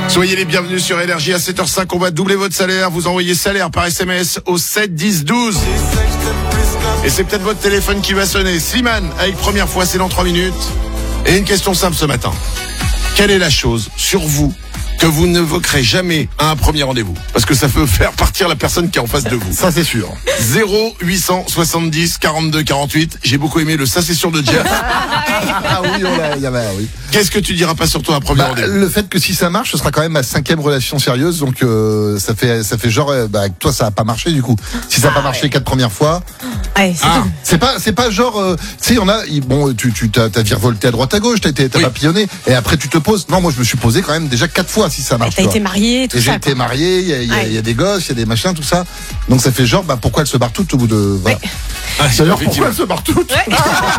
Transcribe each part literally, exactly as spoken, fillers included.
Soyez les bienvenus sur Énergie à sept heures cinq. On va doubler votre salaire. Vous envoyez salaire par S M S au sept dix douze. Et c'est peut-être votre téléphone qui va sonner. Slimane, avec première fois, c'est dans trois minutes. Et une question simple ce matin. Quelle est la chose sur vous que vous n'évoquerez jamais à un premier rendez-vous? Parce que ça peut faire partir la personne qui est en face de vous. Ça, c'est sûr. zéro huit cent soixante-dix quarante-deux quarante-huit. J'ai beaucoup aimé le ça c'est sûr de Jeff. Ah oui, on l'a, il y avait, oui. Qu'est-ce que tu diras pas sur toi à un premier Bah, rendez-vous? le fait que si ça marche, ce sera quand même ma cinquième relation sérieuse, donc euh, ça fait ça fait genre, euh, bah, avec toi ça a pas marché du coup. Si ça a pas marché les quatre premières fois, Ouais, c'est Ah. tout. c'est pas c'est pas genre, euh, tu sais, on a, il- bon, tu tu t'as, t'as virevolté à droite à gauche, t'as été t'as Oui. papillonné, et après tu te poses. Non, moi je me suis posé quand même déjà quatre fois si ça marche. T'as tu été vois. marié, tout Et j'ai ça. été quoi. marié, il y a, il y a- Ouais. il y a des gosses, il y a des machins, tout ça. Donc ça fait genre, bah pourquoi elle se barre toute au bout de. Voilà. Ah, D'ailleurs, pourquoi effectivement. elle se barre toute? Ouais.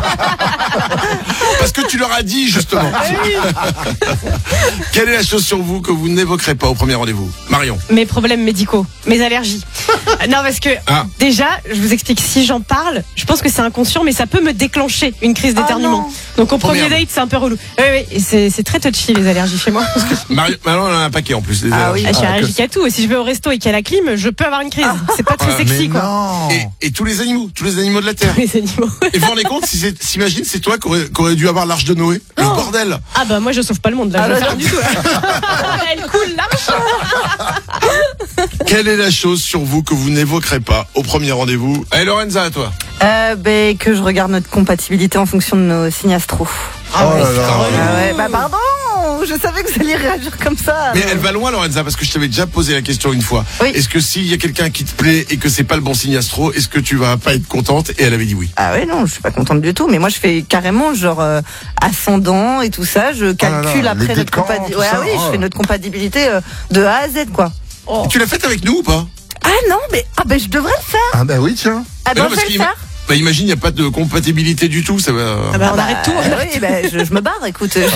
Parce que tu leur as dit justement. Quelle est la chose sur vous que vous n'évoquerez pas au premier rendez-vous? Marion. Mes problèmes médicaux, mes allergies. Non, parce que Ah. déjà, je vous explique, si j'en parle, je pense que c'est inconscient, mais ça peut me déclencher une crise d'éternuement. Donc au premier merde. date, c'est un peu relou. Oui, oui, et c'est, c'est très touchy les allergies chez moi. Marion, Marion, elle en a un paquet en plus. Des Ah allergies. Ah, je suis Ah, allergique à tout. Et si je vais au resto et qu'il y a la clim, je peux avoir une crise. C'est pas très Ah, sexy, Mais quoi. non. Et, et tous les animaux, tous les animaux de la Terre. Les animaux. Et vous vous rendez compte, si c'est, s'imagine, c'est toi qui aurais, qui aurais dû avoir l'arche de Noé. Le Oh. bordel. Ah bah moi je sauve pas le monde là, Ah, je vais bah, faire du tout. Là. Elle coule l'arche. Quelle est la chose sur vous que vous n'évoquerez pas au premier rendez-vous? Allez, Lorenza, à toi. Euh, ben, que je regarde notre compatibilité en fonction de nos signes astro. Oh là là. Ah ouais, bah pardon, je savais que vous alliez réagir comme ça. Mais elle va loin, Lorenza, parce que je t'avais déjà posé la question une fois. Oui. Est-ce que s'il y a quelqu'un qui te plaît et que c'est pas le bon signe astro, est-ce que tu vas pas être contente? Et elle avait dit oui. Ah ouais, non, je suis pas contente du tout. Mais moi, je fais carrément genre euh, ascendant et tout ça. Je calcule là, après les notre décans, compatibilité. tout Ouais, ça, ah oui, oh. je fais notre compatibilité euh, de A à Z, quoi. Oh. Et tu l'as faite avec nous ou pas? Ah non, mais ah ben je devrais le faire. Ah bah oui, tiens. Ah Mais ben non, on parce fait le qu'ima- faire. Bah, imagine, il n'y a pas de compatibilité du tout, ça va. Ah bah on Bah, arrête tout. euh, oui, ben je, je me barre. Écoute, je,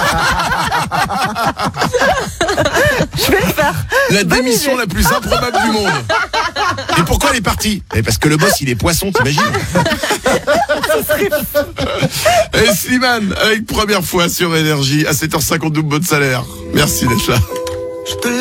je vais le faire. La Bonne démission idée. la plus improbable du monde. Et pourquoi elle est partie? Eh, parce que le boss, il est poisson, t'imagines? Et Slimane, avec première fois sur Énergie, à sept heures cinquante, double votre salaire. Merci d'être là.